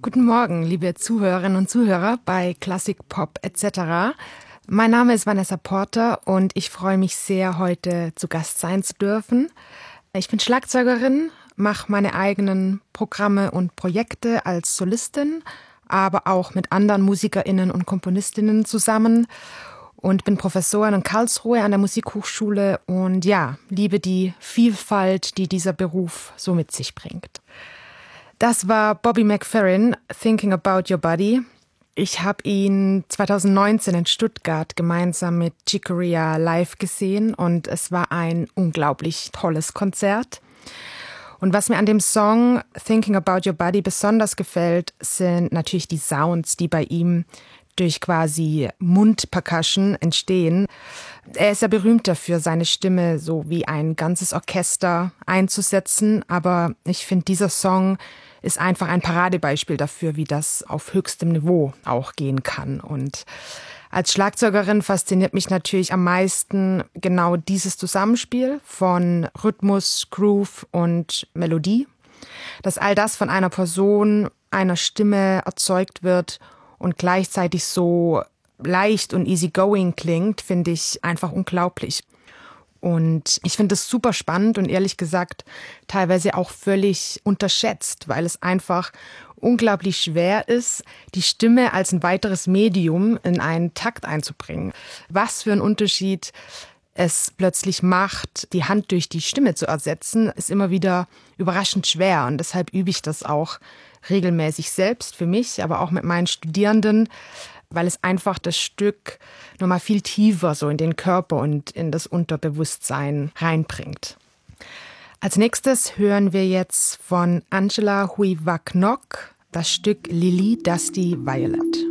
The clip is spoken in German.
Guten Morgen, liebe Zuhörerinnen und Zuhörer bei Classic Pop etc. Mein Name ist Vanessa Porter und ich freue mich sehr, heute zu Gast sein zu dürfen. Ich bin Schlagzeugerin, mache meine eigenen Programme und Projekte als Solistin, aber auch mit anderen MusikerInnen und KomponistInnen zusammen und bin Professorin in Karlsruhe an der Musikhochschule und ja, liebe die Vielfalt, die dieser Beruf so mit sich bringt. Das war Bobby McFerrin, Thinking About Your Body. Ich habe ihn 2019 in Stuttgart gemeinsam mit Chick Corea live gesehen und es war ein unglaublich tolles Konzert. Und was mir an dem Song Thinking About Your Body besonders gefällt, sind natürlich die Sounds, die bei ihm durch quasi Mundpercussion entstehen. Er ist ja berühmt dafür, seine Stimme so wie ein ganzes Orchester einzusetzen, aber ich finde, dieser Song ist einfach ein Paradebeispiel dafür, wie das auf höchstem Niveau auch gehen kann. Und als Schlagzeugerin fasziniert mich natürlich am meisten genau dieses Zusammenspiel von Rhythmus, Groove und Melodie. Dass all das von einer Person, einer Stimme erzeugt wird und gleichzeitig so leicht und easygoing klingt, finde ich einfach unglaublich. Und ich finde es super spannend und ehrlich gesagt teilweise auch völlig unterschätzt, weil es einfach unglaublich schwer ist, die Stimme als ein weiteres Medium in einen Takt einzubringen. Was für ein Unterschied es plötzlich macht, die Hand durch die Stimme zu ersetzen, ist immer wieder überraschend schwer. Und deshalb übe ich das auch regelmäßig selbst für mich, aber auch mit meinen Studierenden, weil es einfach das Stück nochmal viel tiefer so in den Körper und in das Unterbewusstsein reinbringt. Als nächstes hören wir jetzt von Angela Hui Wak Nok das Stück Lily Dusty Violet.